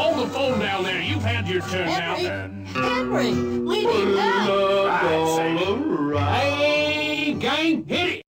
hold the phone down there. You've had your turn now. Henry, we need help. Hey, gang, hit it.